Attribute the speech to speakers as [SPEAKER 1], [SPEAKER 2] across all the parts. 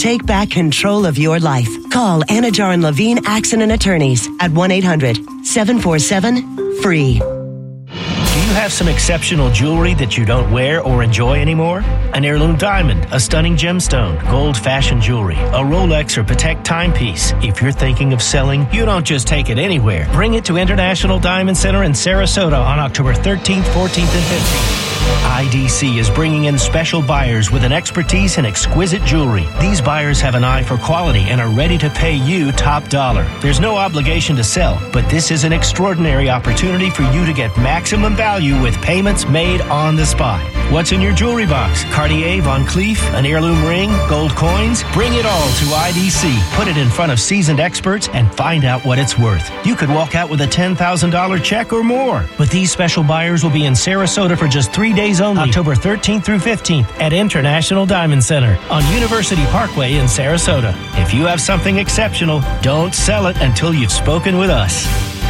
[SPEAKER 1] Take back control of your life. Call Anajar and Levine Accident Attorneys at 1-800-747-FREE.
[SPEAKER 2] Do you have some exceptional jewelry that you don't wear or enjoy anymore? An heirloom diamond, a stunning gemstone, gold fashion jewelry, a Rolex or Patek timepiece. If you're thinking of selling, you don't just take it anywhere. Bring it to International Diamond Center in Sarasota on October 13th, 14th, and 15th. IDC is bringing in special buyers with an expertise in exquisite jewelry. These buyers have an eye for quality and are ready to pay you top dollar. There's no obligation to sell, but this is an extraordinary opportunity for you to get maximum value with payments made on the spot. What's in your jewelry box? Cartier, Van Cleef, an heirloom ring, gold coins? Bring it all to IDC. Put it in front of seasoned experts and find out what it's worth. You could walk out with a $10,000 check or more. But these special buyers will be in Sarasota for just 3 days only, October 13th through 15th at International Diamond Center on University Parkway in Sarasota. If you have something exceptional, don't sell it until you've spoken with us.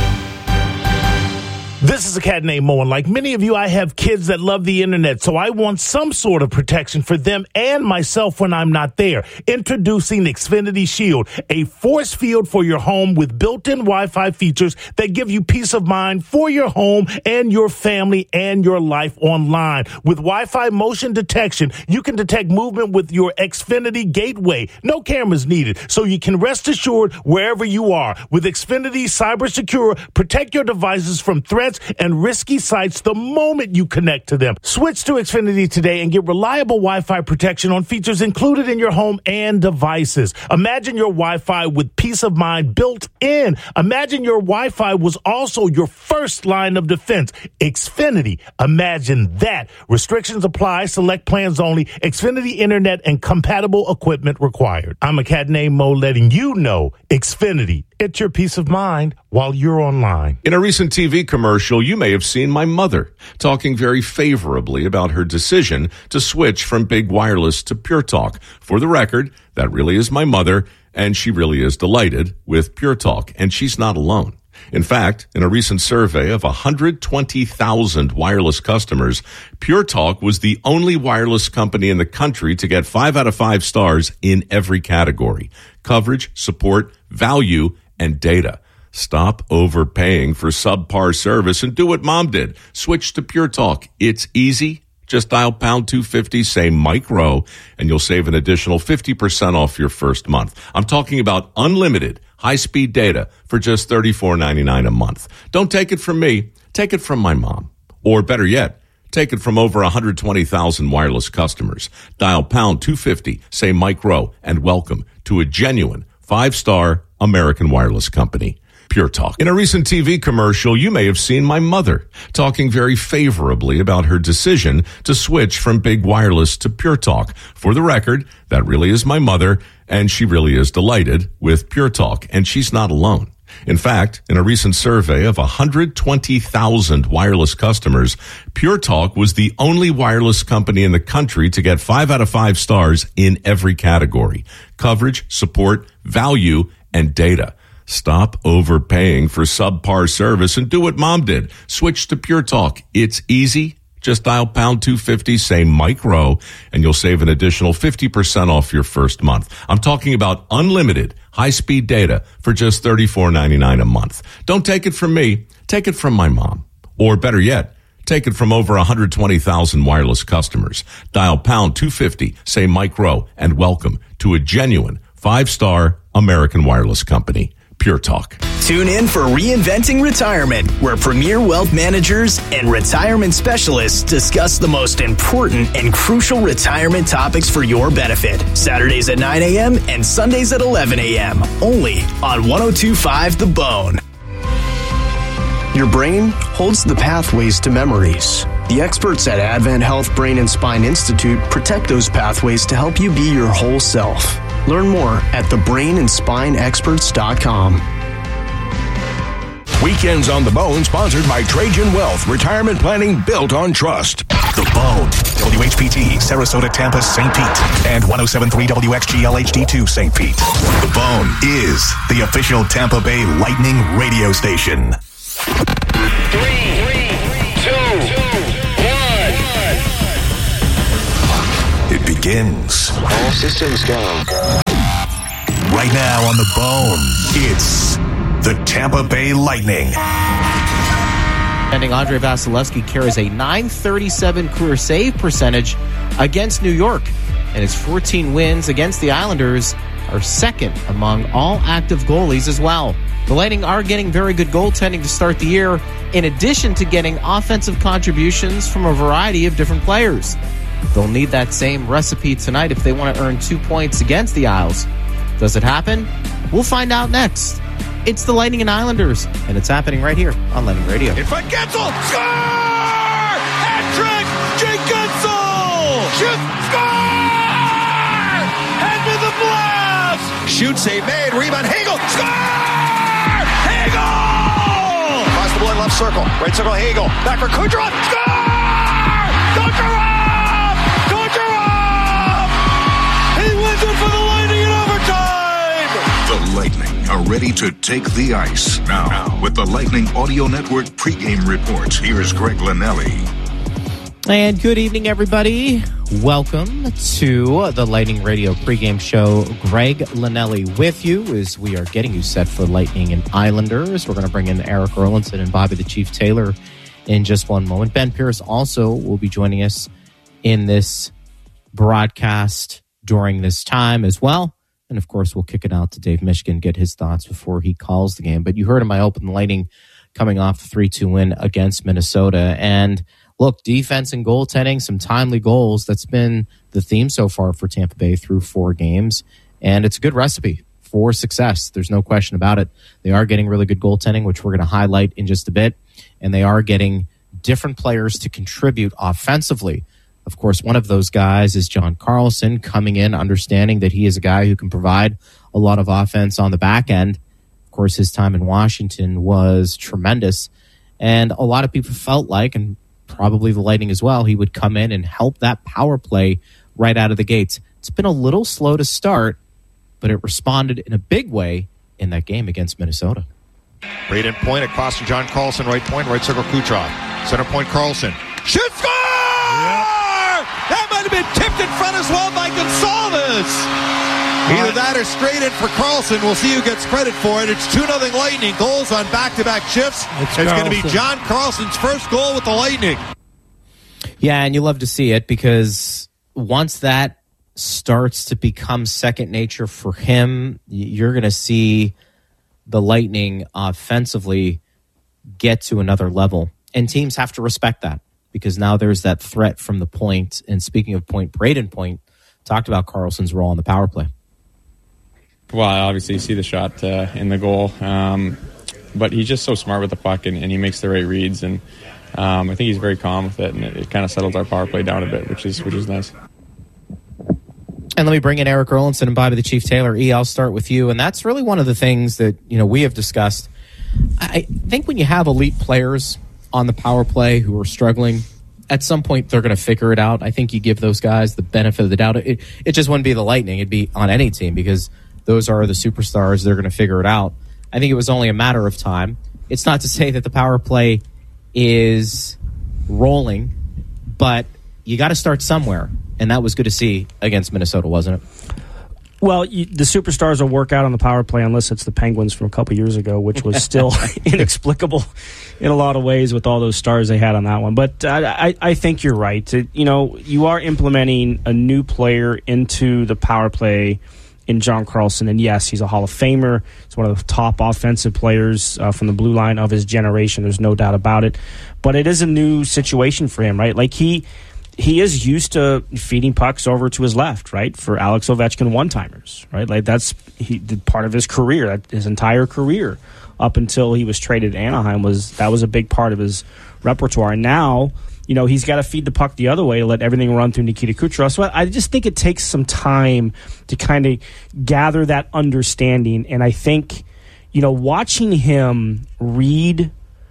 [SPEAKER 3] This is a cat named Mo, and like many of you, I have kids that love the internet, so I want some sort of protection for them and myself when I'm not there. Introducing Xfinity Shield, a force field for your home with built-in Wi-Fi features that give you peace of mind for your home and your family and your life online. With Wi-Fi motion detection, you can detect movement with your Xfinity gateway. No cameras needed, so you can rest assured wherever you are. With Xfinity Cyber Secure, protect your devices from threats and risky sites the moment you connect to them. Switch to Xfinity today and get reliable Wi-Fi protection on features included in your home and devices. Imagine your Wi-Fi with peace of mind built in. Imagine your Wi-Fi was also your first line of defense. Xfinity. Imagine that. Restrictions apply. Select plans only. Xfinity Internet and compatible equipment required. I'm a cat named Mo, letting you know Xfinity. It's your peace of mind while you're online.
[SPEAKER 4] In a recent TV commercial, you may have seen my mother talking very favorably about her decision to switch from big wireless to Pure Talk. For the record, that really is my mother, and she really is delighted with Pure Talk, and she's not alone. In fact, in a recent survey of 120,000 wireless customers, Pure Talk was the only wireless company in the country to get 5 out of 5 stars in every category: coverage, support, value, and data. Stop overpaying for subpar service and do what Mom did. Switch to Pure Talk. It's easy. Just dial pound 250, say Mike Rowe, and you'll save an additional 50% off your first month. I'm talking about unlimited high-speed data for just $34.99 a month. Don't take it from me. Take it from my mom. Or better yet, take it from over 120,000 wireless customers. Dial pound 250, say Mike Rowe, and welcome to a genuine 5-star American wireless company. Pure Talk. In a recent TV commercial, you may have seen my mother talking very favorably about her decision to switch from big wireless to Pure Talk. For the record, that really is my mother, and she really is delighted with Pure Talk, and she's not alone. In fact, in a recent survey of 120,000 wireless customers, Pure Talk was the only wireless company in the country to get 5 out of 5 stars in every category: coverage, support, value, and data. Stop overpaying for subpar service and do what Mom did. Switch to Pure Talk. It's easy. Just dial pound 250, say Mike Rowe, and you'll save an additional 50% off your first month. I'm talking about unlimited high-speed data for just $34.99 a month. Don't take it from me. Take it from my mom. Or better yet, take it from over 120,000 wireless customers. Dial pound 250, say Mike Rowe, and welcome to a genuine 5-star American wireless company. Pure Talk.
[SPEAKER 5] Tune in for Reinventing Retirement, where premier wealth managers and retirement specialists discuss the most important and crucial retirement topics for your benefit. Saturdays at 9 a.m. and Sundays at 11 a.m. Only on 102.5 The Bone.
[SPEAKER 6] Your brain holds the pathways to memories. The experts at Advent Health Brain and Spine Institute protect those pathways to help you be your whole self. Learn more at thebrainandspineexperts.com.
[SPEAKER 7] Weekends on The Bone, sponsored by Trajan Wealth, retirement planning built on trust. The Bone, WHPT, Sarasota, Tampa, St. Pete, and 107.3 WXGL HD2, St. Pete. The Bone is the official Tampa Bay Lightning radio station.
[SPEAKER 8] 3, 2, 1.
[SPEAKER 7] It begins.
[SPEAKER 8] All systems go.
[SPEAKER 7] Right now on the Bone, it's the Tampa Bay Lightning.
[SPEAKER 8] Andre Vasilevsky carries a .937 career save percentage against New York, and his 14 wins against the Islanders are second among all active goalies as well. The Lightning are getting very good goaltending to start the year, in addition to getting offensive contributions from a variety of different players. They'll need that same recipe tonight if they want to earn 2 points against the Isles. Does it happen? We'll find out next. It's the Lightning and Islanders, and it's happening right here on Lightning Radio.
[SPEAKER 9] In front, Gensel! Score! Hat-trick! Jake Gensel! Shoot! Score! Head with the blast! Shoot, save made. Rebound, Hagel! Score! Hagel! Across the blue left circle. Right circle, Hagel. Back for Kucherov! Score! Kucherov! Kucherov! He wins it for the Lightning in overtime!
[SPEAKER 7] The Lightning are ready to take the ice. Now, with the Lightning Audio Network pregame reports, here's Greg Linnelli.
[SPEAKER 8] And good evening, everybody. Welcome to the Lightning Radio pregame show. Greg Linnelli with you as we are getting you set for Lightning and Islanders. We're going to bring in Eric Erlinson and Bobby the Chief Taylor in just one moment. Ben Pierce also will be joining us in this broadcast during this time as well. And, of course, we'll kick it out to Dave Mishkin, get his thoughts before he calls the game. But you heard in my open, the Lightning coming off the 3-2 win against Minnesota. And, look, defense and goaltending, some timely goals. That's been the theme so far for Tampa Bay through 4 games. And it's a good recipe for success. There's no question about it. They are getting really good goaltending, which we're going to highlight in just a bit. And they are getting different players to contribute offensively. Of course, one of those guys is John Carlson, coming in, understanding that he is a guy who can provide a lot of offense on the back end. Of course, his time in Washington was tremendous. And a lot of people felt like, and probably the Lightning as well, he would come in and help that power play right out of the gates. It's been a little slow to start, but it responded in a big way in that game against Minnesota.
[SPEAKER 9] Braden Point across to John Carlson, right point, right circle Kucherov. Center point Carlson. Shoot, score! Yep. That might have been tipped in front as well by Gonsalves. Either that or straight in for Carlson. We'll see who gets credit for it. It's 2-0 Lightning. Goals on back-to-back shifts. It's going to be John Carlson's first goal with the Lightning.
[SPEAKER 8] Yeah, and you love to see it because once that starts to become second nature for him, you're going to see the Lightning offensively get to another level. And teams have to respect that because now there's that threat from the point. And speaking of point, Braden Point talked about Carlson's role on the power play.
[SPEAKER 10] Well, obviously you see the shot in the goal, but he's just so smart with the puck and he makes the right reads. And I think he's very calm with it, and it kind of settles our power play down a bit, which is nice.
[SPEAKER 8] And let me bring in Eric Erlinson and Bobby the Chief Taylor. I'll start with you. And that's really one of the things that we have discussed. I think when you have elite players on the power play who are struggling, at some point they're going to figure it out. I think you give those guys the benefit of the doubt. It just wouldn't be the Lightning. It'd be on any team because those are the superstars. They're going to figure it out. I think it was only a matter of time. It's not to say that the power play is rolling, but you got to start somewhere. And that was good to see against Minnesota, wasn't it?
[SPEAKER 11] Well, the superstars will work out on the power play unless it's the Penguins from a couple years ago, which was still inexplicable in a lot of ways with all those stars they had on that one. But I think you're right. You are implementing a new player into the power play in John Carlson. And yes, he's a Hall of Famer. He's one of the top offensive players from the blue line of his generation. There's no doubt about it. But it is a new situation for him, right? Like he is used to feeding pucks over to his left, right? For Alex Ovechkin one-timers, right? Like he did part of his career, his entire career up until he was traded to Anaheim that was a big part of his repertoire. And now, he's got to feed the puck the other way to let everything run through Nikita Kucherov. So I just think it takes some time to kind of gather that understanding. And I think, watching him read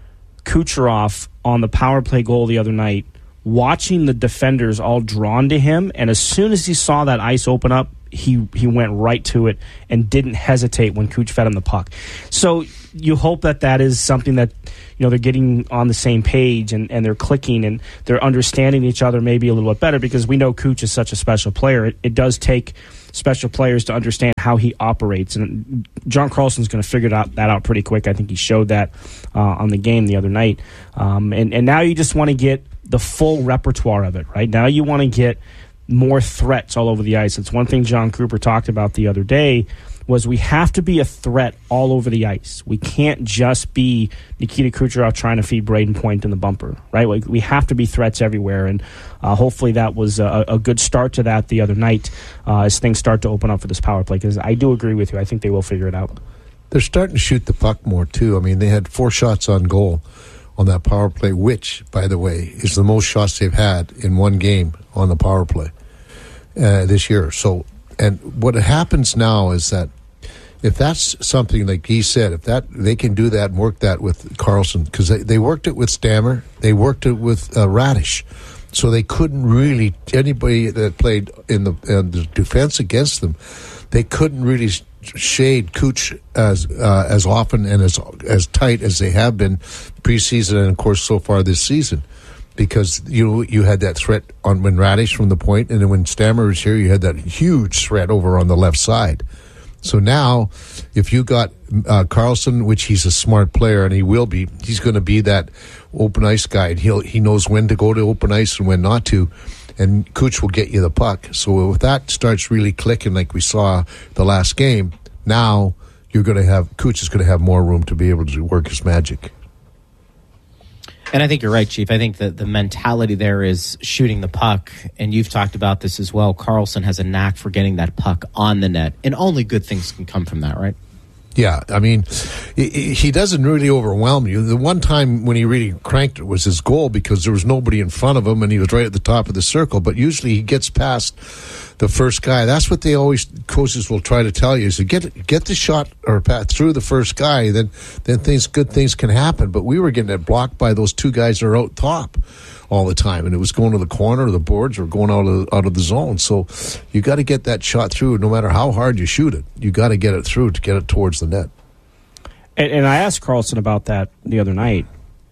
[SPEAKER 11] Kucherov on the power play goal the other night, watching the defenders all drawn to him, and as soon as he saw that ice open up, he went right to it and didn't hesitate when Cooch fed him the puck. So you hope that is something that, they're getting on the same page and they're clicking and they're understanding each other maybe a little bit better, because we know Cooch is such a special player. It does take special players to understand how he operates, and John Carlson's going to figure that out pretty quick. I think he showed that on the game the other night. And now you just want to get the full repertoire of it, right? Now you want to get more threats all over the ice. It's one thing John Cooper talked about the other day, was we have to be a threat all over the ice. We can't just be Nikita Kucherov trying to feed Braden Point in the bumper, right? We have to be threats everywhere, and hopefully that was a good start to that the other night as things start to open up for this power play, because I do agree with you. I think they will figure it out.
[SPEAKER 12] They're starting to shoot the puck more, too. I mean, they had 4 shots on goal on that power play, which, by the way, is the most shots they've had in one game on the power play this year. So, and what happens now is that if that's something like he said, if that they can do that and work that with Carlson, because they worked it with Stammer, they worked it with Radish, so they couldn't really, anybody that played in the defense against them, they couldn't really shade Cooch as often and as tight as they have been preseason and of course so far this season, because you had that threat on when Radish from the point, and then when Stammer was here, you had that huge threat over on the left side. So now, if you got Carlson, which he's a smart player and he will be, he's going to be that open ice guy. And he knows when to go to open ice and when not to, and Cooch will get you the puck. So if that starts really clicking like we saw the last game, now you're going to have Cooch is going to have more room to be able to work his magic.
[SPEAKER 8] And I think you're right, Chief. I think that the mentality there is shooting the puck, and you've talked about this as well. Carlson has a knack for getting that puck on the net, and only good things can come from that, right?
[SPEAKER 12] Yeah, I mean, he doesn't really overwhelm you. The one time when he really cranked it was his goal, because there was nobody in front of him and he was right at the top of the circle. But usually he gets past the first guy. That's what coaches will try to tell you, is to get the shot or pass through the first guy, then good things can happen. But we were getting it blocked by those 2 guys that are out top all the time, and it was going to the corner or the boards or going out of the zone. So you got to get that shot through, no matter how hard you shoot it. You got to get it through to get it towards the net.
[SPEAKER 11] And I asked Carlson about that the other night.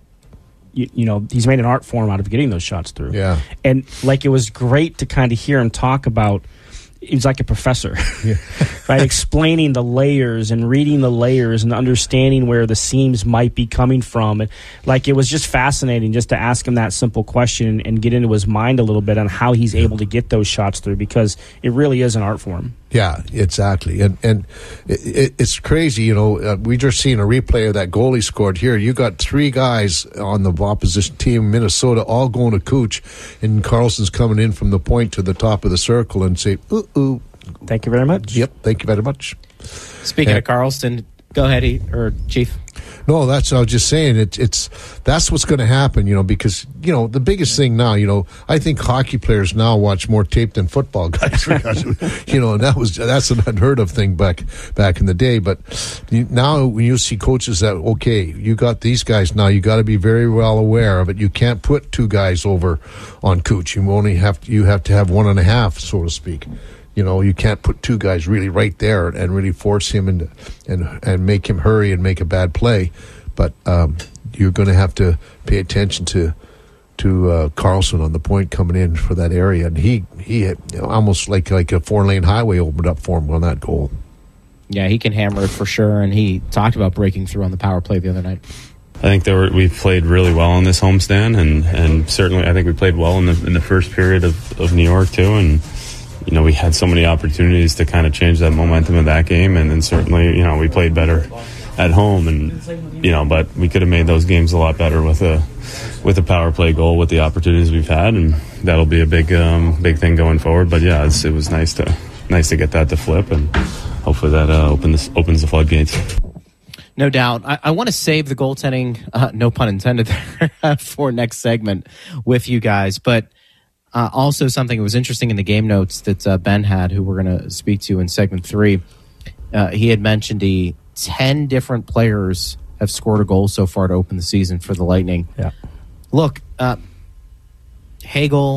[SPEAKER 11] He's made an art form out of getting those shots through.
[SPEAKER 12] Yeah,
[SPEAKER 11] and it was great to kind of hear him talk about. He was like a professor, yeah. Right? Explaining the layers and reading the layers and understanding where the seams might be coming from. And it was just fascinating just to ask him that simple question and get into his mind a little bit on how he's able to get those shots through, because it really is an art form.
[SPEAKER 12] Yeah, exactly. And it's crazy, we just seen a replay of that goal he scored here. You got 3 guys on the opposition team, Minnesota, all going to Cooch, and Carlson's coming in from the point to the top of the circle and say, ooh.
[SPEAKER 11] Thank you very much.
[SPEAKER 12] Yep, thank you very much.
[SPEAKER 8] Speaking of Carlson, go ahead, Chief.
[SPEAKER 12] No, I was just saying that's what's going to happen, because the biggest thing now, I think hockey players now watch more tape than football guys, because, and that's an unheard of thing back in the day. But now when you see coaches that, okay, you got these guys now, you got to be very well aware of it. You can't put 2 guys over on Cooch. You have to have 1.5, so to speak. You can't put 2 guys really right there and really force him and make him hurry and make a bad play. But you're going to have to pay attention to Carlson on the point coming in for that area. And he almost like a 4-lane highway opened up for him on that goal.
[SPEAKER 8] Yeah, he can hammer it for sure. And he talked about breaking through on the power play the other night.
[SPEAKER 10] I think we played really well on this homestand, and certainly I think we played well in the first period of New York too. And we had so many opportunities to kind of change that momentum of that game, and then certainly, we played better at home, and but we could have made those games a lot better with a power play goal with the opportunities we've had, and that'll be a big thing going forward. But yeah, it was nice to get that to flip, and hopefully that opens the floodgates.
[SPEAKER 8] No doubt. I want to save the goaltending, no pun intended there, for next segment with you guys, but. Also, something that was interesting in the game notes that Ben had, who we're going to speak to in segment 3, he had mentioned 10 different players have scored a goal so far to open the season for the Lightning.
[SPEAKER 11] Yeah.
[SPEAKER 8] Look, Hagel,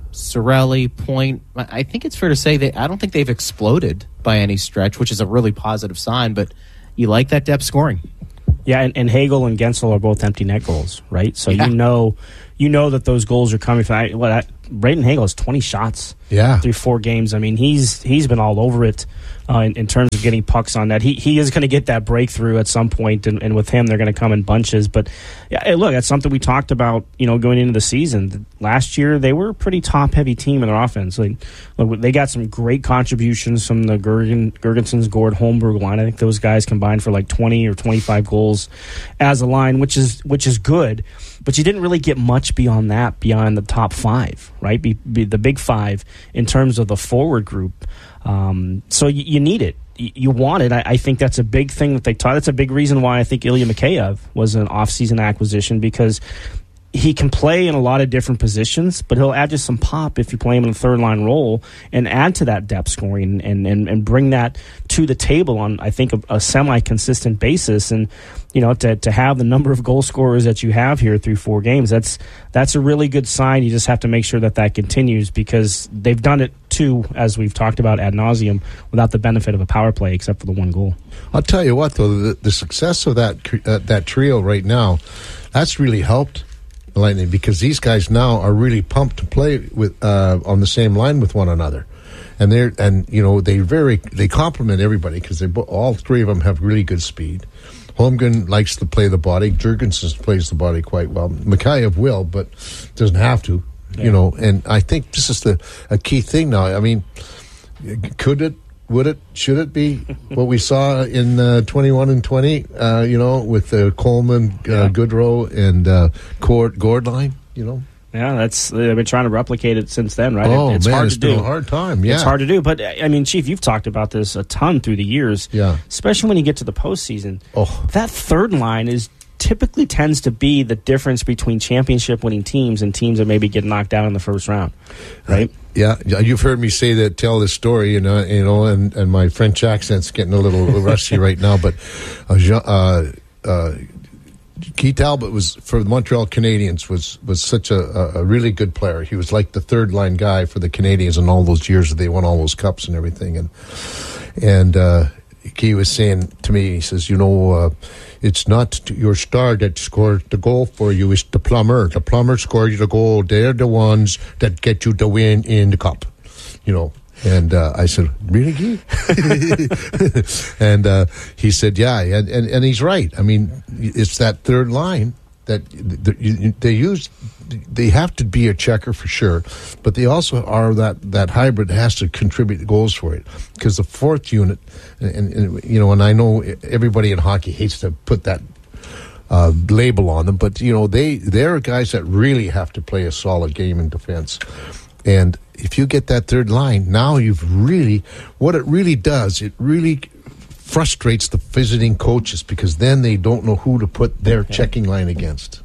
[SPEAKER 8] Cirelli, Point. I think it's fair to say that I don't think they've exploded by any stretch, which is a really positive sign, but you like that depth scoring.
[SPEAKER 11] Yeah, and Hagel and Gensel are both empty net goals, right? So you know that those goals are coming from Braden Hagel has 20 shots through 4 games. I mean, he's been all over it in terms of getting pucks on net. He is going to get that breakthrough at some point, and with him, they're going to come in bunches. But yeah, look, that's something we talked about, going into the season. Last year, they were a pretty top-heavy team in their offense. They got some great contributions from the Gergensons, Gord, Holmberg line. I think those guys combined for 20 or 25 goals as a line, which is good. But you didn't really get much beyond that, beyond the top 5, right? Be the big 5 in terms of the forward group. So you need it. You want it. I think that's a big thing that they taught. That's a big reason why I think Ilya Mikheyev was an off-season acquisition, because he can play in a lot of different positions, but he'll add just some pop if you play him in a third-line role and add to that depth scoring and bring that to the table on, I think, a semi-consistent basis. And, to have the number of goal scorers that you have here through 4 games, that's a really good sign. You just have to make sure that continues, because they've done it, too, as we've talked about ad nauseum, without the benefit of a power play except for the 1 goal.
[SPEAKER 12] I'll tell you what, though, the success of that trio right now, that's really helped the Lightning, because these guys now are really pumped to play with on the same line with one another, and they complement everybody, because all 3 of them have really good speed. Holmgren likes to play the body. Jurgensen plays the body quite well. Mikheyev will, but doesn't have to. And I think this is a key thing now. I mean, could it? Would it? Should it be what we saw in 21 and 20? With Coleman, Goodrow, and Gord line.
[SPEAKER 11] Yeah, they've been trying to replicate it since then, right?
[SPEAKER 12] Oh,
[SPEAKER 11] it's
[SPEAKER 12] man,
[SPEAKER 11] hard
[SPEAKER 12] it's
[SPEAKER 11] to do.
[SPEAKER 12] been a hard time. Yeah,
[SPEAKER 11] it's hard to do. But I mean, Chief, you've talked about this a ton through the years.
[SPEAKER 12] Yeah,
[SPEAKER 11] especially when you get to the postseason.
[SPEAKER 12] Oh,
[SPEAKER 11] that third line typically tends to be the difference between championship-winning teams and teams that maybe get knocked out in the first round, right?
[SPEAKER 12] Yeah, you've heard me tell this story, and my French accent's getting a little rusty right now. But Keith Talbot was, for the Montreal Canadiens, was such a really good player. He was like the third line guy for the Canadiens in all those years that they won all those cups and everything. And he was saying to me, he says, it's not your star that scored the goal for you, it's the plumber. The plumber scored you the goal. They're the ones that get you the win in the cup, And I said, really, Guy? And he said, yeah, and he's right. I mean, it's that third line that they use. They have to be a checker for sure, but they also are that hybrid that has to contribute goals for it, because the fourth unit, and I know everybody in hockey hates to put that label on them, but they're guys that really have to play a solid game in defense. And if you get that third line, now what it really does, it really frustrates the visiting coaches, because then they don't know who to put their checking line against.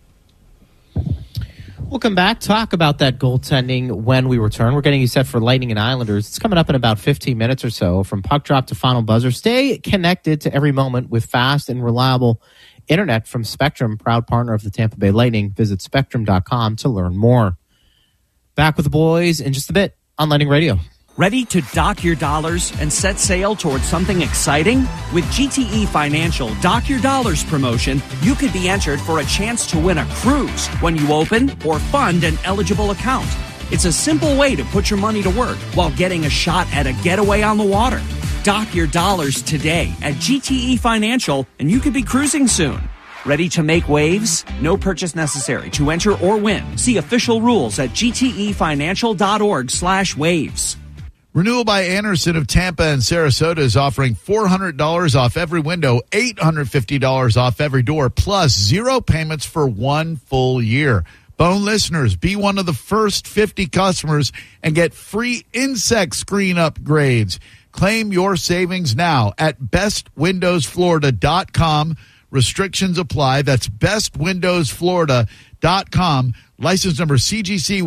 [SPEAKER 8] We'll come back, talk about that goaltending when we return. We're getting you set for Lightning and Islanders. It's coming up in about 15 minutes or so. From puck drop to final buzzer, stay connected to every moment with fast and reliable internet from Spectrum, proud partner of the Tampa Bay Lightning. Visit Spectrum.com to learn more. Back with the boys in just a bit on Lightning Radio.
[SPEAKER 13] Ready to dock your dollars and set sail towards something exciting? With GTE Financial Dock Your Dollars promotion, you could be entered for a chance to win a cruise when you open or fund an eligible account. It's a simple way to put your money to work while getting a shot at a getaway on the water. Dock your dollars today at GTE Financial, and you could be cruising soon. Ready to make waves? No purchase necessary to enter or win. See official rules at gtefinancial.org/waves.
[SPEAKER 14] Renewal by Anderson of Tampa and Sarasota is offering $400 off every window, $850 off every door, plus 0 payments for 1 full year. Bone listeners, be one of the first 50 customers and get free insect screen upgrades. Claim your savings now at bestwindowsflorida.com. Restrictions apply. That's bestwindowsflorida.com. License number CGC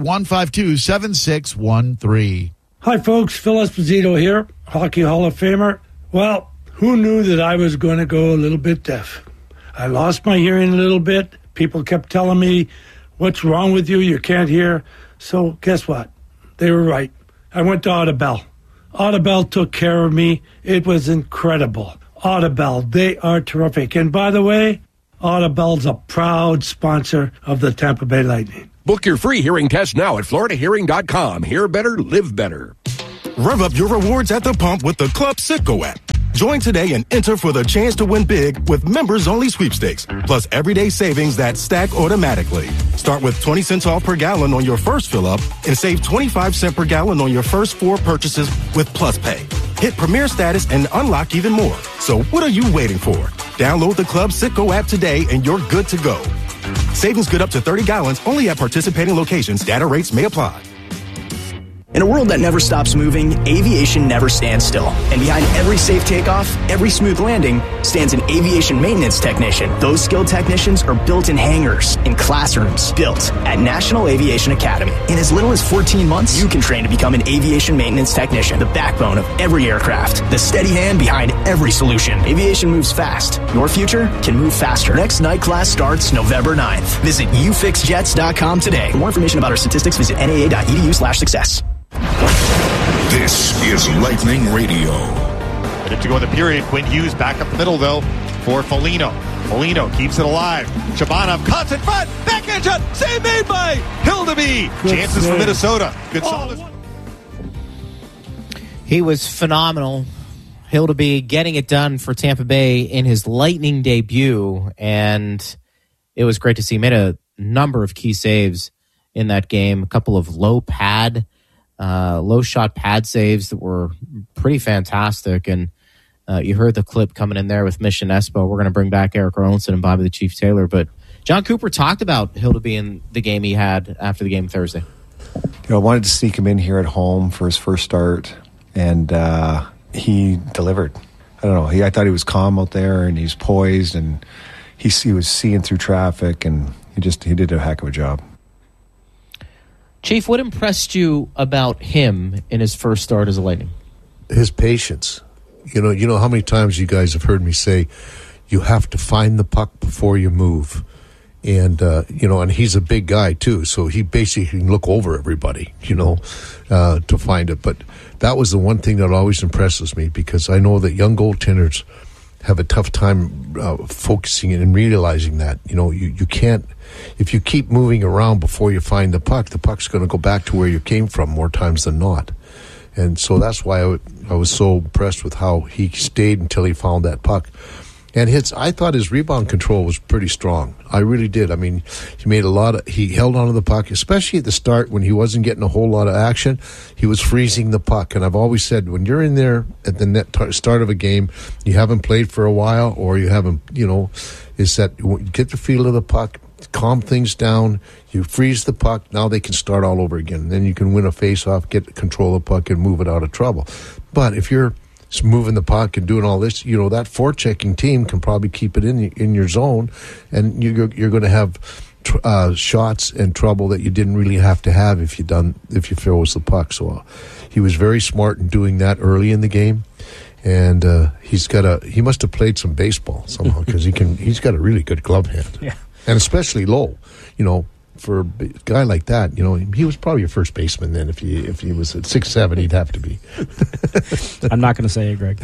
[SPEAKER 14] 1527613.
[SPEAKER 15] Hi, folks. Phil Esposito here, Hockey Hall of Famer. Well, who knew that I was going to go a little bit deaf? I lost my hearing a little bit. People kept telling me, what's wrong with you? You can't hear. So guess what? They were right. I went to Audibel. Audibel took care of me. It was incredible. Audibel, they are terrific. And by the way, Audibel's a proud sponsor of the Tampa Bay Lightning.
[SPEAKER 16] Book your free hearing test now at floridahearing.com. Hear better, live better.
[SPEAKER 7] Rev up your rewards at the pump with the Club Citgo app. Join today and enter for the chance to win big with members-only sweepstakes, plus everyday savings that stack automatically. Start with 20 cents off per gallon on your first fill-up and save 25 cents per gallon on your first 4 purchases with Plus Pay. Hit Premier status and unlock even more. So what are you waiting for? Download the Club Citgo app today and you're good to go. Savings good up to 30 gallons only at participating locations. Data rates may apply.
[SPEAKER 5] In a world that never stops moving, aviation never stands still. And behind every safe takeoff, every smooth landing, stands an aviation maintenance technician. Those skilled technicians are built in hangars, in classrooms, built at National Aviation Academy. In as little as 14 months, you can train to become an aviation maintenance technician, the backbone of every aircraft, the steady hand behind every solution. Aviation moves fast. Your future can move faster. Next night class starts November 9th. Visit ufixjets.com today. For more information about our statistics, visit naa.edu/success.
[SPEAKER 7] This is Lightning Radio.
[SPEAKER 9] Ready to go in the period. Quinn Hughes back up the middle, though, for Foligno. Foligno keeps it alive. Shabanov cuts in front. Backhand shot. Save made by Hildeby. Chances for Minnesota. Gonzalez.
[SPEAKER 8] He was phenomenal. Hildeby getting it done for Tampa Bay in his Lightning debut, and it was great to see. He made a number of key saves in that game. A couple of low shot pad saves that were pretty fantastic. And you heard the clip coming in there with Mission Espo. We're going to bring back Eric Erlandson and Bobby the Chief Taylor. But John Cooper talked about Hildeby in the game he had after the game Thursday.
[SPEAKER 17] I wanted to sneak him in here at home for his first start, and he delivered. I don't know. I thought he was calm out there, and he's poised, and he was seeing through traffic, and he did a heck of a job.
[SPEAKER 8] Chief, what impressed you about him in his first start as a Lightning?
[SPEAKER 12] His patience. You know how many times you guys have heard me say, you have to find the puck before you move. And, and he's a big guy too, so he basically can look over everybody, to find it. But that was the one thing that always impresses me, because I know that young goaltenders have a tough time focusing and realizing that. You can't, if you keep moving around before you find the puck's going to go back to where you came from more times than not. And so that's why I was so impressed with how he stayed until he found that puck. And I thought his rebound control was pretty strong. I really did. I mean, he held onto the puck, especially at the start when he wasn't getting a whole lot of action. He was freezing the puck. And I've always said, when you're in there at the start of a game, you haven't played for a while, or you haven't, is that you get the feel of the puck, calm things down, you freeze the puck, now they can start all over again. And then you can win a face-off, get control of the puck, and move it out of trouble. But if you're moving the puck and doing all this, that forechecking team can probably keep it in your zone, and you're going to have shots and trouble that you didn't really have to have if you froze the puck. So he was very smart in doing that early in the game, and he must have played some baseball somehow, because he's got a really good glove hand,
[SPEAKER 11] yeah,
[SPEAKER 12] and especially low. For a guy like that, he was probably a first baseman then. If he was at 6'7", he'd have to be.
[SPEAKER 11] I'm not going to say it, Greg.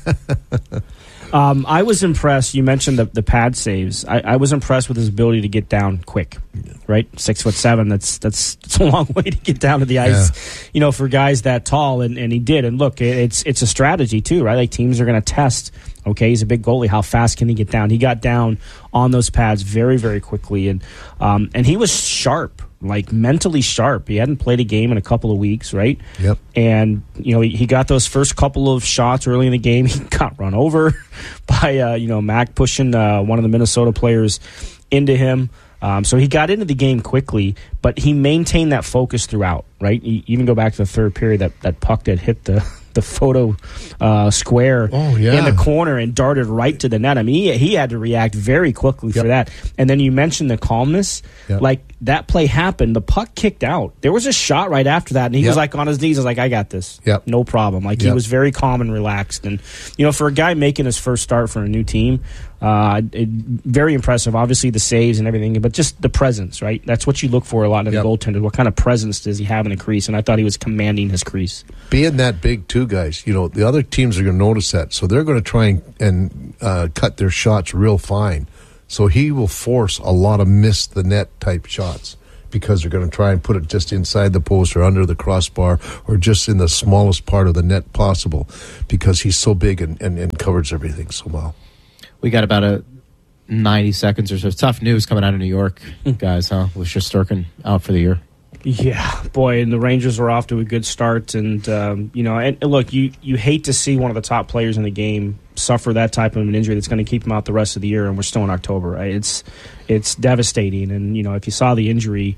[SPEAKER 11] I was impressed. You mentioned the pad saves. I was impressed with his ability to get down quick. Right, 6'7". That's a long way to get down to the ice. Yeah. For guys that tall, and he did. And look, it's a strategy too, right? Like, teams are going to test. Okay, he's a big goalie. How fast can he get down? He got down on those pads very, very quickly, and he was sharp, like mentally sharp. He hadn't played a game in a couple of weeks, right?
[SPEAKER 12] Yep.
[SPEAKER 11] And he got those first couple of shots early in the game. He got run over by Mac pushing one of the Minnesota players into him. So he got into the game quickly, but he maintained that focus throughout, right? You even go back to the third period, that puck that hit the photo square in the corner and darted right to the net. I mean, he had to react very quickly for that. And then you mentioned the calmness. Yep. Like, that play happened. The puck kicked out. There was a shot right after that, and he was like on his knees. I was like, I got this.
[SPEAKER 12] Yep.
[SPEAKER 11] No problem. Like, he was very calm and relaxed. And, for a guy making his first start for a new team, Very impressive. Obviously, the saves and everything, but just the presence, right? That's what you look for a lot in a goaltender. What kind of presence does he have in the crease? And I thought he was commanding his crease.
[SPEAKER 12] Being that big, too, guys, the other teams are going to notice that. So they're going to try and cut their shots real fine. So he will force a lot of miss-the-net type shots because they're going to try and put it just inside the post or under the crossbar or just in the smallest part of the net possible because he's so big and covers everything so well.
[SPEAKER 8] We got about 90 seconds or so. Tough news coming out of New York, guys, huh? With Shesterkin out for the year.
[SPEAKER 11] Yeah, boy, and the Rangers were off to a good start. And, and look, you hate to see one of the top players in the game suffer that type of an injury that's going to keep him out the rest of the year, and we're still in October. Right? It's devastating. And, if you saw the injury,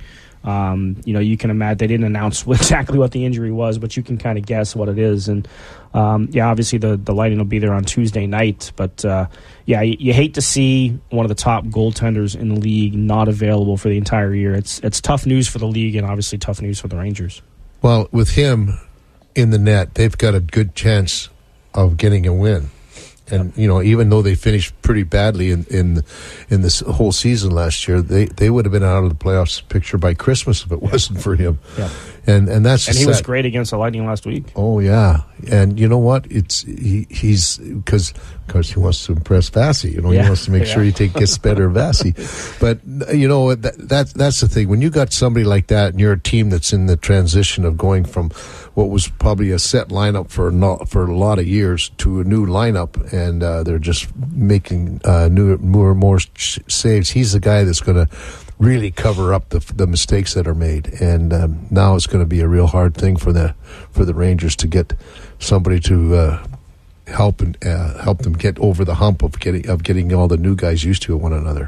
[SPEAKER 11] you can imagine they didn't announce exactly what the injury was, but you can kind of guess what it is. And, obviously the Lightning will be there on Tuesday night. But, you hate to see one of the top goaltenders in the league not available for the entire year. It's tough news for the league and obviously tough news for the Rangers.
[SPEAKER 12] Well, with him in the net, they've got a good chance of getting a win. And, even though they finished pretty badly in this whole season last year, they would have been out of the playoffs picture by Christmas if it wasn't for him.
[SPEAKER 11] Yeah.
[SPEAKER 12] And that's
[SPEAKER 11] he was great against the Lightning last week.
[SPEAKER 12] Oh yeah, and you know what? He's because he wants to impress Vasi. He wants to make sure he gets better Vasi. But that's the thing. When you got somebody like that, and you're a team that's in the transition of going from what was probably a set lineup for a lot of years to a new lineup, and they're just making more saves. He's the guy that's going to really cover up the mistakes that are made, and now it's going to be a real hard thing for the Rangers to get somebody to help them get over the hump of getting all the new guys used to one another.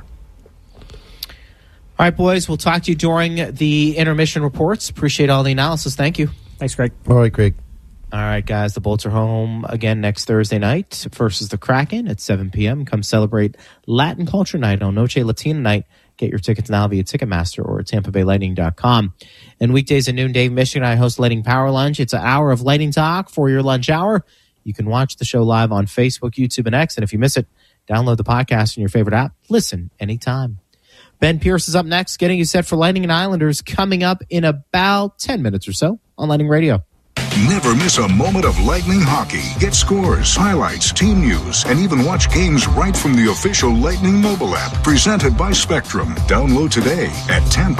[SPEAKER 8] All right, boys, we'll talk to you during the intermission reports. Appreciate all the analysis. Thank you.
[SPEAKER 11] Thanks, Greg.
[SPEAKER 12] All right, Greg.
[SPEAKER 8] All right, guys, the Bolts are home again next Thursday night versus the Kraken at 7 p.m. Come celebrate Latin Culture Night on Noche Latina Night. Get your tickets now via Ticketmaster or at TampaBayLightning.com. And weekdays at noon, Dave Michigan and I host Lightning Power Lunch. It's an hour of Lightning Talk for your lunch hour. You can watch the show live on Facebook, YouTube, and X. And if you miss it, download the podcast in your favorite app. Listen anytime. Ben Pierce is up next, getting you set for Lightning and Islanders coming up in about 10 minutes or so on Lightning Radio.
[SPEAKER 7] Never miss a moment of Lightning hockey. Get scores, highlights, team news, and even watch games right from the official Lightning mobile app. Presented by Spectrum. Download today at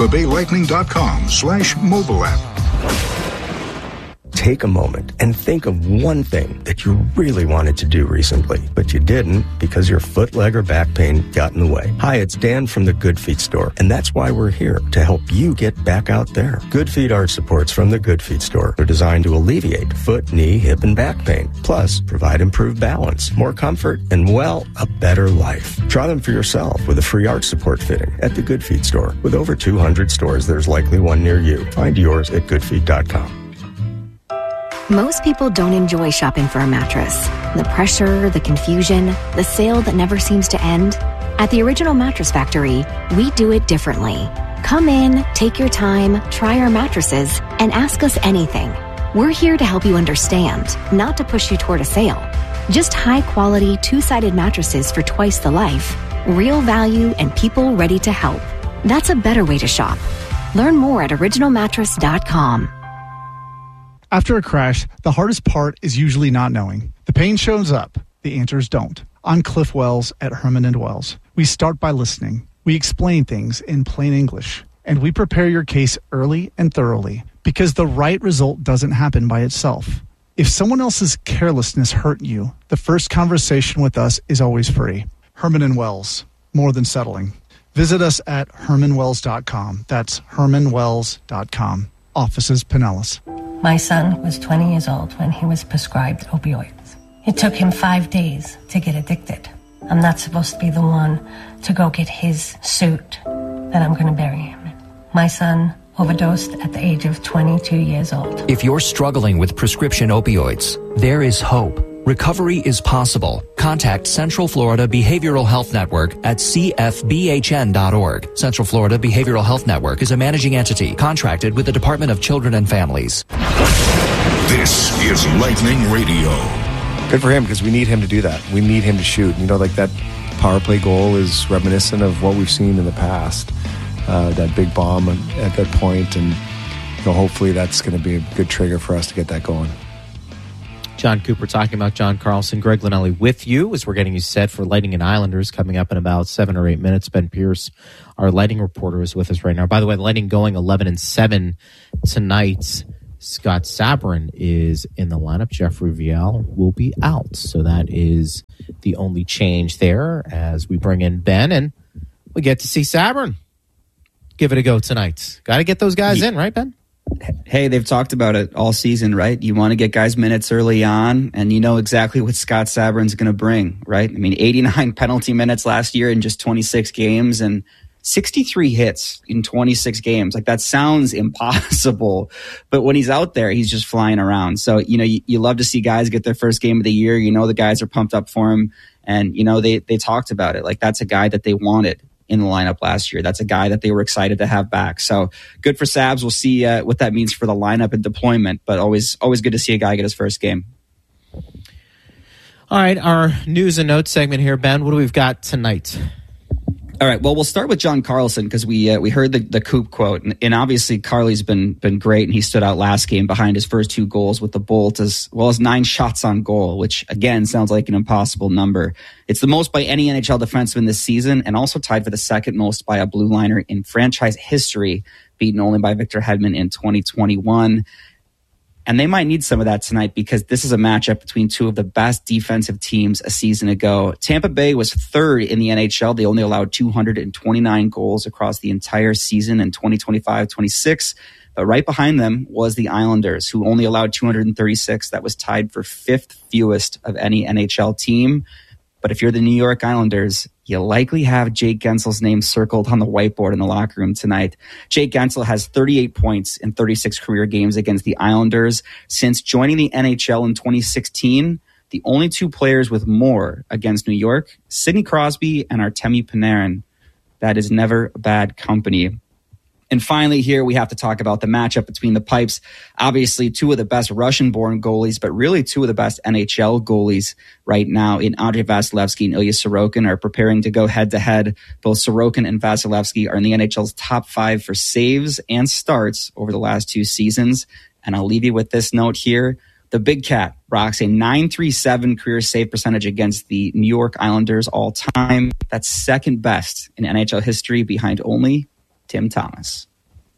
[SPEAKER 7] TampaBayLightning.com/mobile app.
[SPEAKER 18] Take a moment and think of one thing that you really wanted to do recently, but you didn't because your foot, leg, or back pain got in the way. Hi, it's Dan from the Good Feet store, and that's why we're here, to help you get back out there. Good Feet arch supports from the Good Feet store are designed to alleviate foot, knee, hip, and back pain, plus provide improved balance, more comfort, and, well, a better life. Try them for yourself with a free arch support fitting at the Good Feet store. With over 200 stores, there's likely one near you. Find yours at goodfeet.com.
[SPEAKER 19] Most people don't enjoy shopping for a mattress. The pressure, the confusion, the sale that never seems to end. At the Original Mattress Factory, we do it differently. Come in, take your time, try our mattresses, and ask us anything. We're here to help you understand, not to push you toward a sale. Just high-quality, two-sided mattresses for twice the life, real value, and people ready to help. That's a better way to shop. Learn more at originalmattress.com.
[SPEAKER 20] After a crash, the hardest part is usually not knowing. The pain shows up, the answers don't. I'm Cliff Wells at Herman & Wells. We start by listening. We explain things in plain English. And we prepare your case early and thoroughly, because the right result doesn't happen by itself. If someone else's carelessness hurt you, the first conversation with us is always free. Herman & Wells, more than settling. Visit us at hermanwells.com. That's hermanwells.com. Offices Pinellas.
[SPEAKER 21] My son was 20 years old when he was prescribed opioids. It took him 5 days to get addicted. I'm not supposed to be the one to go get his suit that I'm going to bury him in. My son overdosed at the age of 22 years old.
[SPEAKER 22] If you're struggling with prescription opioids, there is hope. Recovery is possible. Contact Central Florida Behavioral Health Network at cfbhn.org. Central Florida Behavioral Health Network is a managing entity contracted with the Department of Children and Families.
[SPEAKER 7] This is Lightning Radio.
[SPEAKER 17] Good for him, because we need him to do that. We need him to shoot. You know, like that power play goal is reminiscent of what we've seen in the past. That big bomb at that point, and hopefully that's going to be a good trigger for us to get that going.
[SPEAKER 8] John Cooper talking about John Carlson. Greg Linnelli with you as we're getting you set for Lightning and Islanders coming up in about 7 or 8 minutes. Ben Pierce, our Lightning reporter, is with us right now. By the way, the Lightning going 11-7 tonight. Scott Sabourin is in the lineup. Jeffrey Viel will be out. So that is the only change there as we bring in Ben, and we get to see Sabourin give it a go tonight. Got to get those guys in, right, Ben?
[SPEAKER 1] Hey, they've talked about it all season, right? You want to get guys minutes early on, and you know exactly what Scott Sabourin's going to bring, right? I mean, 89 penalty minutes last year in just 26 games and 63 hits in 26 games. Like, that sounds impossible, but when he's out there, he's just flying around. So, you love to see guys get their first game of the year. The guys are pumped up for him, and, they talked about it. Like, that's a guy that they wanted in the lineup last year. That's a guy that they were excited to have back. So good for Sabs. We'll see what that means for the lineup and deployment, but always good to see a guy get his first game.
[SPEAKER 8] All right, our news and notes segment here, Ben. What do we've got tonight?
[SPEAKER 1] All right, well, we'll start with John Carlson because we heard the Coop quote, and obviously Carly's been great, and he stood out last game behind his first 2 goals with the Bolt, as well as 9 shots on goal, which again sounds like an impossible number. It's the most by any NHL defenseman this season, and also tied for the second most by a blue liner in franchise history, beaten only by Victor Hedman in 2021. And they might need some of that tonight because this is a matchup between 2 of the best defensive teams a season ago. Tampa Bay was 3rd in the NHL. They only allowed 229 goals across the entire season in 2025-26. But right behind them was the Islanders, who only allowed 236. That was tied for 5th fewest of any NHL team. But if you're the New York Islanders, you likely have Jake Gensel's name circled on the whiteboard in the locker room tonight. Jake Gensel has 38 points in 36 career games against the Islanders. Since joining the NHL in 2016, the only 2 players with more against New York, Sidney Crosby and Artemi Panarin. That is never bad company. And finally here, we have to talk about the matchup between the Pipes. Obviously, 2 of the best Russian-born goalies, but really 2 of the best NHL goalies right now in Andrei Vasilevsky and Ilya Sorokin are preparing to go head-to-head. Both Sorokin and Vasilevsky are in the NHL's top 5 for saves and starts over the last 2 seasons. And I'll leave you with this note here. The Big Cat rocks a .937 career save percentage against the New York Islanders all time. That's second best in NHL history behind only Tim Thomas.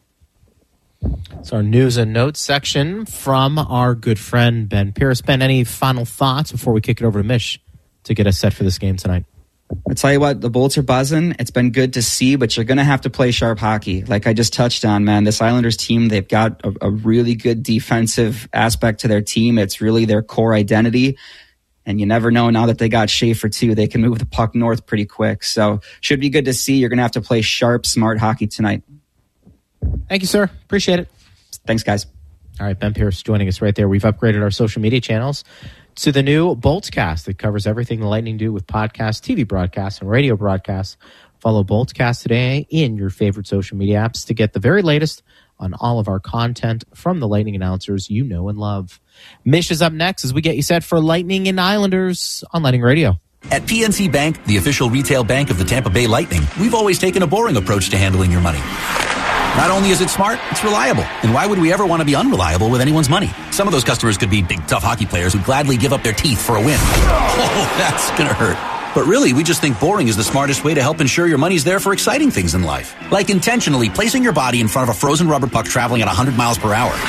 [SPEAKER 8] It's our news and notes section from our good friend Ben Pierce. Ben, any final thoughts before we kick it over to Mish to get us set for this game tonight?
[SPEAKER 1] I'll tell you what, the Bolts are buzzing. It's been good to see, but you're going to have to play sharp hockey. Like I just touched on, man, this Islanders team, they've got a really good defensive aspect to their team. It's really their core identity. And you never know, now that they got Schaefer too, they can move the puck north pretty quick. So should be good to see. You're going to have to play sharp, smart hockey tonight.
[SPEAKER 8] Thank you, sir. Appreciate it.
[SPEAKER 1] Thanks, guys.
[SPEAKER 8] All right, Ben Pierce joining us right there. We've upgraded our social media channels to the new Boltscast that covers everything the Lightning do with podcasts, TV broadcasts, and radio broadcasts. Follow Boltscast today in your favorite social media apps to get the very latest on all of our content from the Lightning announcers you know and love. Mish is up next as we get you set for Lightning and Islanders on Lightning Radio.
[SPEAKER 2] At PNC Bank, the official retail bank of the Tampa Bay Lightning, we've always taken a boring approach to handling your money. Not only is it smart, it's reliable. And why would we ever want to be unreliable with anyone's money? Some of those customers could be big, tough hockey players who'd gladly give up their teeth for a win. Oh, that's going to hurt. But really, we just think boring is the smartest way to help ensure your money's there for exciting things in life. Like intentionally placing your body in front of a frozen rubber puck traveling at 100 miles per hour.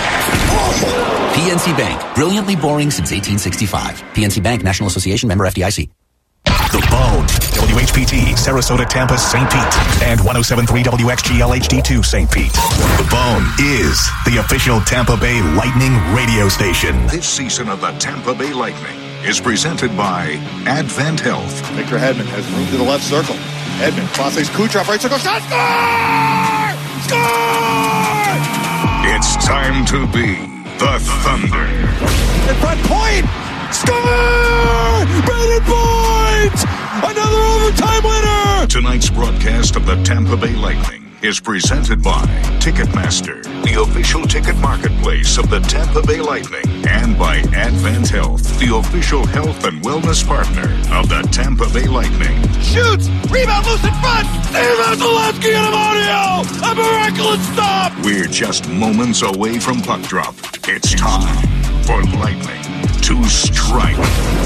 [SPEAKER 2] PNC Bank. Brilliantly boring since 1865. PNC Bank, National Association, member FDIC.
[SPEAKER 7] The Bone. WHPT, Sarasota, Tampa, St. Pete. And 107.3 WXGL HD2, St. Pete. The Bone is the official Tampa Bay Lightning radio station.
[SPEAKER 23] This season of the Tampa Bay Lightning is presented by Advent Health.
[SPEAKER 9] Victor Hedman has room to the left circle. Hedman crosses Kucherov, right circle, shot, score! Score!
[SPEAKER 23] It's time to be the Thunder.
[SPEAKER 9] In front, point! Score! Brandon Point! Another overtime winner!
[SPEAKER 23] Tonight's broadcast of the Tampa Bay Lightning is presented by Ticketmaster, the the official ticket marketplace of the Tampa Bay Lightning, and by Advent Health, the official health and wellness partner of the Tampa Bay Lightning.
[SPEAKER 9] Shoots! Rebound loose in front! Steve Vasilevsky and Amonio! A miraculous stop!
[SPEAKER 23] We're just moments away from puck drop. It's time for Lightning to strike.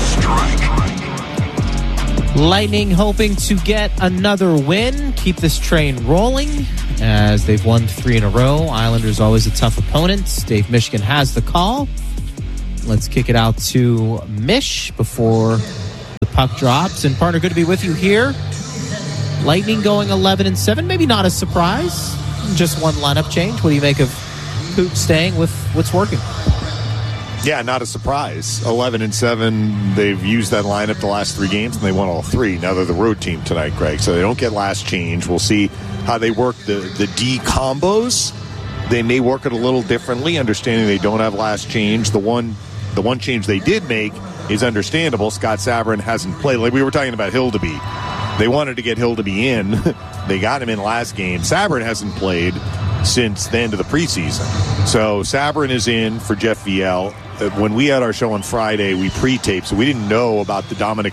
[SPEAKER 8] Lightning hoping to get another win, keep this train rolling, as they've won 3 in a row. Islanders always a tough opponent. Dave Mishkin has the call. Let's kick it out to Mish before the puck drops. And partner, good to be with you here. Lightning going 11-7, maybe not a surprise. Just one lineup change. What do you make of Coop staying with what's working?
[SPEAKER 3] Yeah, not a surprise. 11-7. They've used that lineup the last 3 games, and they won all 3. Now they're the road team tonight, Greg, so they don't get last change. We'll see how they work the D combos. They may work it a little differently, understanding they don't have last change. The one change they did make is understandable. Scott Sabourin hasn't played. Like we were talking about Hildeby. They wanted to get Hildeby in. They got him in last game. Sabourin hasn't played since the end of the preseason. So Sabourin is in for Jeff Viel. When we had our show on Friday, we pre-taped, so we didn't know about the Dominic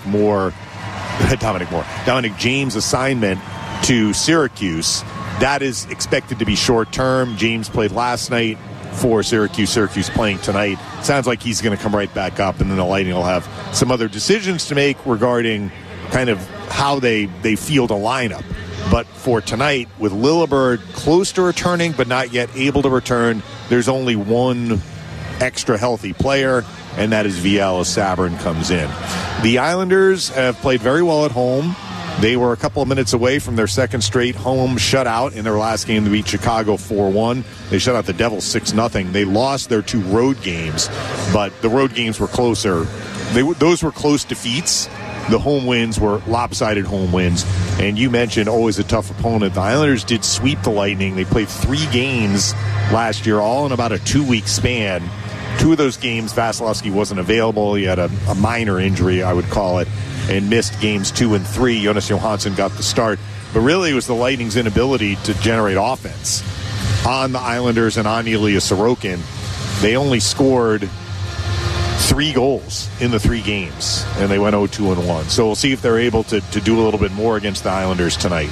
[SPEAKER 3] James assignment to Syracuse. That is expected to be short-term. James played last night for Syracuse. Syracuse playing tonight. Sounds like he's going to come right back up, and then the Lightning will have some other decisions to make regarding kind of how they field a lineup. But for tonight, with Lillibird close to returning but not yet able to return, there's only one extra healthy player, and that is Viel as Sabourin comes in. The Islanders have played very well at home. They were a couple of minutes away from their second straight home shutout in their last game to beat Chicago 4-1. They shut out the Devils 6-0. They lost their 2 road games, but the road games were closer. Those were close defeats. The home wins were lopsided home wins. And you mentioned always a tough opponent. The Islanders did sweep the Lightning. They played 3 games last year, all in about a 2-week span. 2 of those games, Vasilevsky wasn't available. He had a minor injury, I would call it, and missed games 2 and 3. Jonas Johansson got the start. But really, it was the Lightning's inability to generate offense on the Islanders and on Ilya Sorokin. They only scored 3 goals in the 3 games, and they went 0-2-1. So we'll see if they're able to do a little bit more against the Islanders tonight.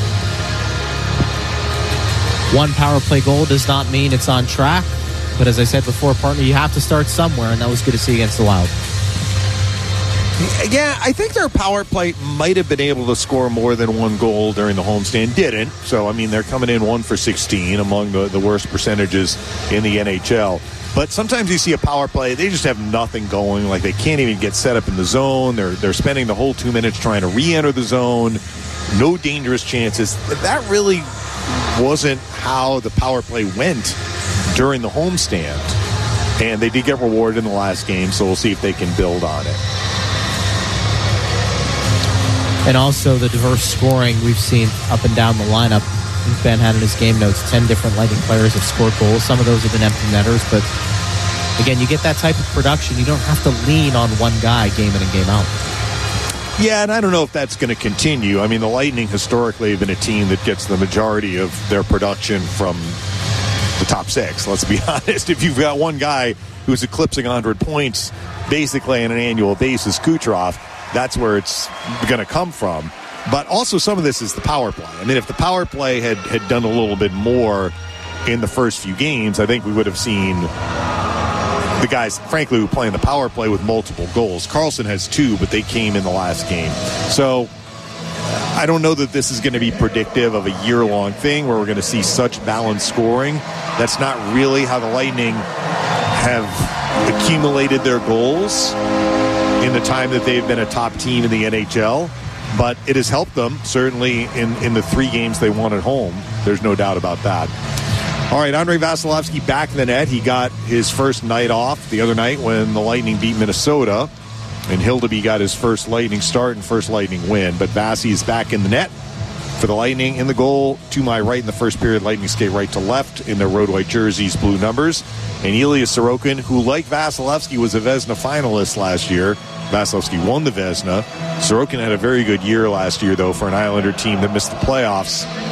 [SPEAKER 8] 1 power play goal does not mean it's on track. But as I said before, partner, you have to start somewhere, and that was good to see against the Wild.
[SPEAKER 3] Yeah, I think their power play might have been able to score more than 1 goal during the homestand. Didn't. So, I mean, they're coming in 1 for 16, among the worst percentages in the NHL. But sometimes you see a power play, they just have nothing going. Like, they can't even get set up in the zone. They're spending the whole 2 minutes trying to re-enter the zone. No dangerous chances. That really wasn't how the power play went during the homestand. And they did get rewarded in the last game, so we'll see if they can build on it.
[SPEAKER 8] And also the diverse scoring we've seen up and down the lineup. Ben had in his game notes 10 different Lightning players have scored goals. Some of those have been empty netters, but again, you get that type of production. You don't have to lean on one guy game in and game out.
[SPEAKER 3] Yeah, and I don't know if that's going to continue. I mean, the Lightning historically have been a team that gets the majority of their production from the top 6, let's be honest. If you've got one guy who's eclipsing 100 points basically on an annual basis, Kucherov, that's where it's going to come from. But also some of this is the power play. I mean, if the power play had done a little bit more in the first few games, I think we would have seen the guys, frankly, who play in the power play with multiple goals. Karlsson has 2, but they came in the last game. So I don't know that this is going to be predictive of a year-long thing where we're going to see such balanced scoring. That's not really how the Lightning have accumulated their goals in the time that they've been a top team in the NHL. But it has helped them, certainly, in the 3 games they won at home. There's no doubt about that. All right, Andrei Vasilevsky back in the net. He got his first night off the other night when the Lightning beat Minnesota. And Hildeby got his first Lightning start and first Lightning win. But Vasi is back in the net for the Lightning. In the goal, to my right in the first period, Lightning skate right to left in their road white jerseys, blue numbers. And Ilya Sorokin, who, like Vasilevsky, was a Vezina finalist last year. Vasilevsky won the Vezina. Sorokin had a very good year last year, though, for an Islander team that missed the playoffs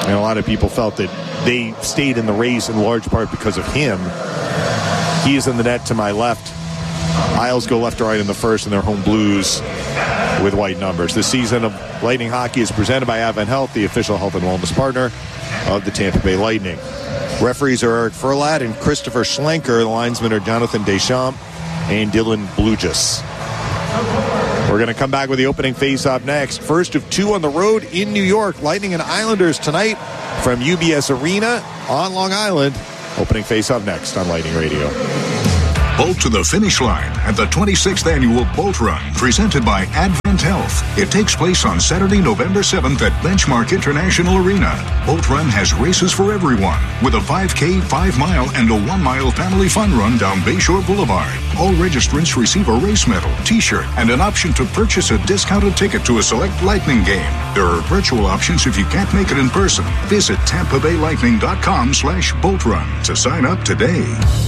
[SPEAKER 3] And a lot of people felt that they stayed in the race in large part because of him. He is in the net to my left. Isles go left to right in the first, and they're home Blues with white numbers. This season of Lightning Hockey is presented by Advent Health, the official health and wellness partner of the Tampa Bay Lightning. Referees are Eric Furlat and Christopher Schlenker. The linesmen are Jonathan Deschamps and Dylan Blugis. We're going to come back with the opening face-off next. First of two on the road in New York. Lightning and Islanders tonight from UBS Arena on Long Island. Opening face-off next on Lightning Radio.
[SPEAKER 23] Bolt to the finish line at the 26th Annual Bolt Run, presented by Advent Health. It takes place on Saturday, November 7th at Benchmark International Arena. Bolt Run has races for everyone, with a 5K, 5-mile, and a 1-mile family fun run down Bayshore Boulevard. All registrants receive a race medal, t-shirt, and an option to purchase a discounted ticket to a select Lightning game. There are virtual options if you can't make it in person. Visit TampaBayLightning.com/Bolt Run to sign up today.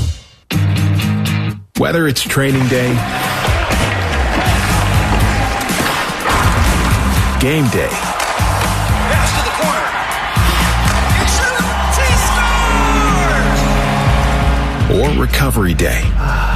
[SPEAKER 4] Whether it's training day, game day,
[SPEAKER 6] pass to the corner, he
[SPEAKER 4] or recovery day,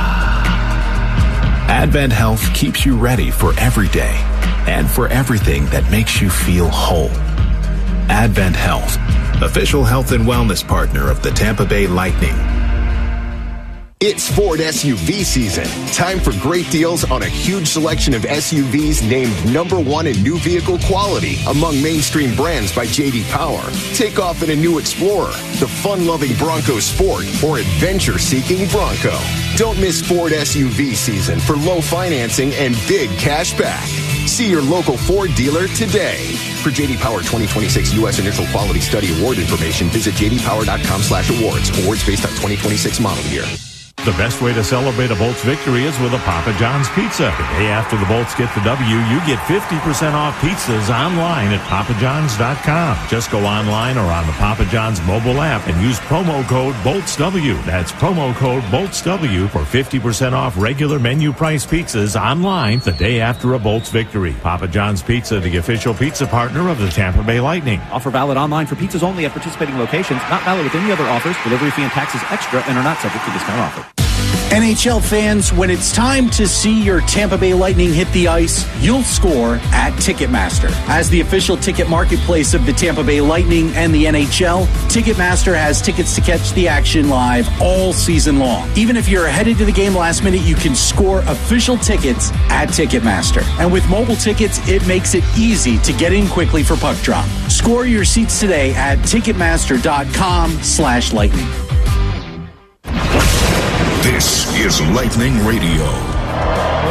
[SPEAKER 4] Advent Health keeps you ready for every day and for everything that makes you feel whole. Advent Health, official health and wellness partner of the Tampa Bay Lightning.
[SPEAKER 10] It's Ford SUV season. Time for great deals on a huge selection of SUVs named #1 in new vehicle quality among mainstream brands by J.D. Power. Take off in a new Explorer, the fun-loving Bronco Sport, or adventure-seeking Bronco. Don't miss Ford SUV season for low financing and big cash back. See your local Ford dealer today. For J.D. Power 2026 U.S. Initial Quality Study Award information, visit jdpower.com/awards. Awards based on 2026 model year.
[SPEAKER 24] The best way to celebrate a Bolts victory is with a Papa John's pizza. The day after the Bolts get the W, you get 50% off pizzas online at papajohns.com. Just go online or on the Papa John's mobile app and use promo code BOLTSW. That's promo code BOLTSW for 50% off regular menu price pizzas online the day after a Bolts victory. Papa John's Pizza, the official pizza partner of the Tampa Bay Lightning.
[SPEAKER 25] Offer valid online for pizzas only at participating locations. Not valid with any other offers. Delivery fee and taxes extra and are not subject to discount offer.
[SPEAKER 26] NHL fans, when it's time to see your Tampa Bay Lightning hit the ice, you'll score at Ticketmaster. As the official ticket marketplace of the Tampa Bay Lightning and the NHL, Ticketmaster has tickets to catch the action live all season long. Even if you're headed to the game last minute, you can score official tickets at Ticketmaster. And with mobile tickets, it makes it easy to get in quickly for puck drop. Score your seats today at Ticketmaster.com/Lightning.
[SPEAKER 23] This is Lightning Radio.